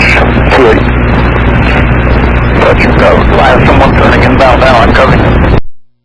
28. Touch and go. Do I have someone turning inbound now? I'm coming.